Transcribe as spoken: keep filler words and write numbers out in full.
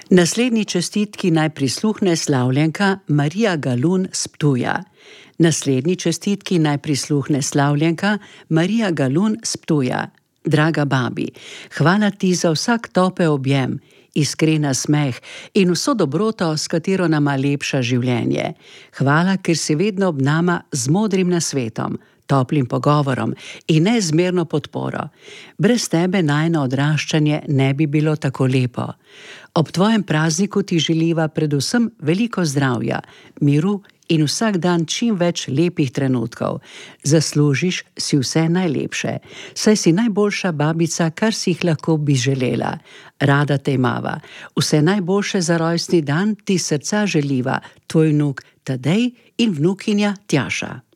Naslednji čestitki naj prisluhne slavljenka Marija Galun s Ptuja. Naslednji čestitki naj prisluhne slavljenka Marija Galun s Ptuja. Draga babi, hvala ti za vsak topel objem, iskrena smeh in vso dobroto, s katero nama lepša življenje. Hvala, ker si vedno ob nama z modrim nasvetom, toplim pogovorom in neizmerno podporo. Brez tebe najino odraščanje ne bi bilo tako lepo. Ob tvojem prazniku ti želiva predvsem veliko zdravja, miru in vsak dan čim več lepih trenutkov. Zaslužiš si vse najlepše, saj si najboljša babica, kar si jih lahko bi želela. Rada te imava. Vse najboljše za rojstni dan ti srca želiva, tvoj vnuk Tadej in vnukinja Tjaša.